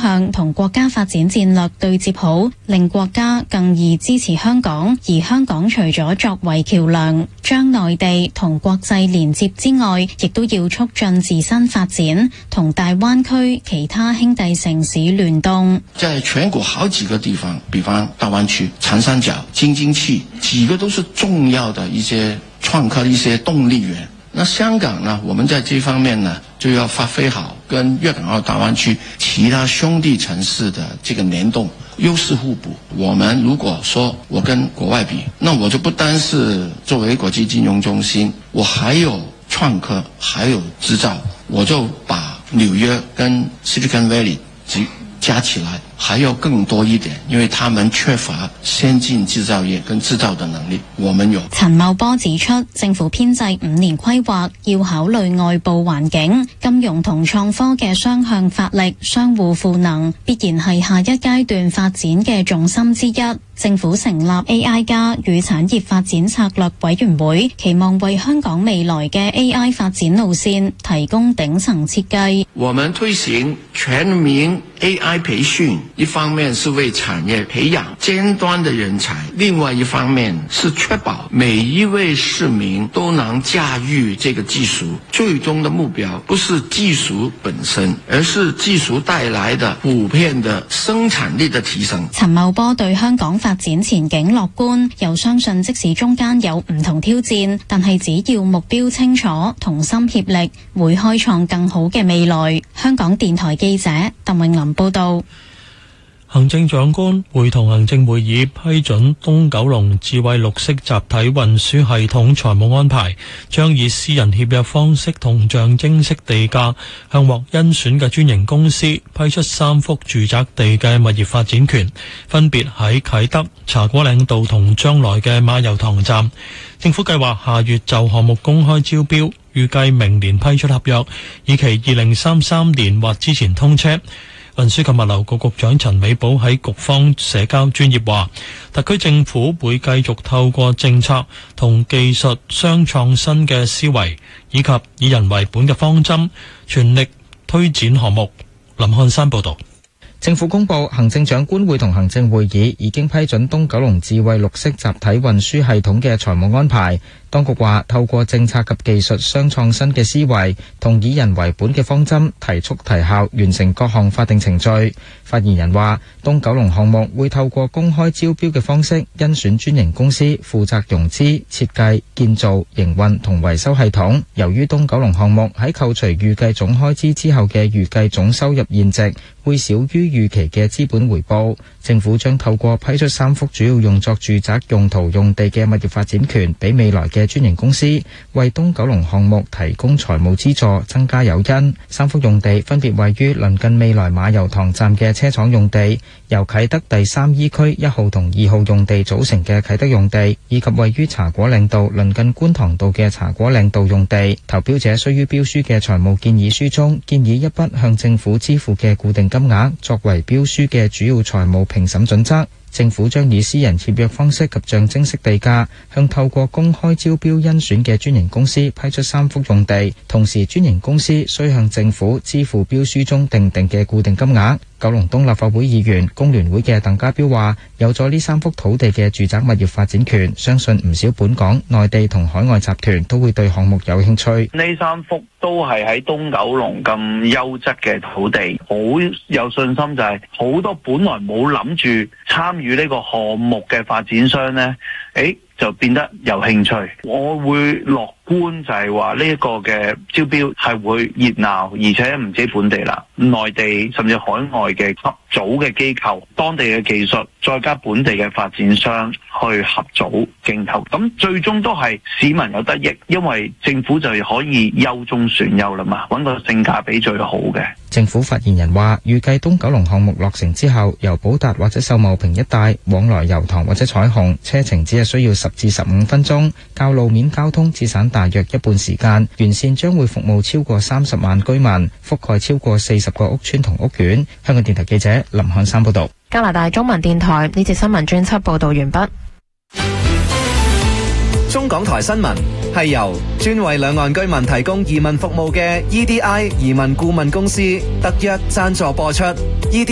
向同國家發展戰略對接好，令國家更易支持香港。而香港除咗作為橋樑，將內地同國際連接之外，亦都要促進自身發展，同大灣區其他兄弟城市聯動。 在全國好幾個地方，比方大灣區、長三角、京津冀，幾個都是重要的一些創科的一些動力源。那香港呢，我們在這方面呢，就要發揮好跟粵港澳大灣區其他兄弟城市的這個聯動，優勢互補。我們如果說我跟國外比，那我就不單是作為國際金融中心，我還有創科，還有製造，我就把紐約跟 Silicon Valley 加起來還要更多一點，因為他們缺乏先進製造業跟製造的能力，我們有。 陳茂波指出，政府編制5年規劃要考慮外部環境、金融同創科嘅雙向發力、相互賦能，必然係下一階段發展嘅重心之一。政府成立 AI 加與產業發展策略委員會，期望為香港未來嘅 AI 發展路線提供頂層設計。 我們推行全民 AI 培訓，一方面是為產業培養尖端的人才，另外一方面是確保每一位市民都能駕馭這個技術。最終的目標不是技術本身，而是技術帶來的普遍的生產力的提升。 陳茂波對香港發展前景樂觀，又相信即使中間有唔同挑戰，但係只要目標清楚、同心協力，會開創更好嘅未來。香港電台記者鄧永林報道。 行政長官會同行政會議批准東九龍智慧綠色集體運輸系統財務安排，將以私人協約方式同象徵式地價向獲甄選嘅專營公司批出3幅住宅地嘅物業發展權，分別喺啟德、茶果嶺道同將來嘅馬油塘站。政府計劃下月就項目公開招標，預計明年批出合約，以期2033年或之前通車。運輸及物流局局長陳美寶喺局方社交專頁話，特區政府會繼續透過政策同技術雙創新嘅思維，以及以人為本嘅方針，全力推展項目。林漢山報道。 政府公布，行政長官會同行政會議已經批准東九龍智慧綠色集體運輸系統嘅財務安排。當局話，透過政策及技術雙創新嘅思維同以人為本嘅方針，提速提效完成各項法定程序。發言人話，東九龍項目會透過公開招標嘅方式，甄選專營公司負責融資、設計、建造、營運同維修系統。由於東九龍項目喺扣除預計總開支之後嘅預計總收入現值會少於預期嘅資本回報，政府將透過批出3幅主要用作住宅用途用地嘅物業發展權俾未來嘅專營公司，為東九龍項目提供財務資助，增加誘因。3幅用地分別位於鄰近未來馬油塘站嘅車廠用地，由啟德第3醫區1號同2號用地組成嘅啟德用地，以及位於茶果嶺道鄰近觀塘道嘅茶果嶺道用地。投標者需於標書嘅財務建議書中建議一筆向政府支付嘅固定金額作為標書嘅主要財務評審準則。政府將以私人協約方式及象徵式地價向透過公開招標甄選嘅專營公司批出3幅用地，同時專營公司須向政府支付標書中訂定嘅固定金額。九龍東立法會議員工聯會嘅鄧家彪話，有咗呢3幅土地嘅住宅物業發展權，相信唔少本港、內地同海外集團都會對項目有興趣。 呢3幅都係喺東九龍咁優質嘅土地，好有信心就係好多本來冇諗住參與呢個項目嘅發展商呢，就變得有興趣。我會樂觀就係話呢一個嘅招標係會熱鬧，而且唔止本地啦，內地甚至海外嘅組嘅機構、當地嘅技術，再加本地嘅發展商去合組競投，咁最終都係市民有得益，因為政府就可以優中選優啦嘛，揾個性價比最好嘅。 政府發言人話，預計東九龍項目落成之後，由寶達或者秀茂坪一帶往來油塘或者彩虹，車程只係需要10至15分鐘，較路面交通節省大約一半時間。完善將會服務超過30萬居民，覆蓋超過40個屋邨同屋苑。香港電台記者林漢山報道。 加拿大中文電台呢節新聞專輯報道完畢。 中港台新聞係由專為兩岸居民提供移民服務嘅 EDI 移民顧問公司特約贊助播出。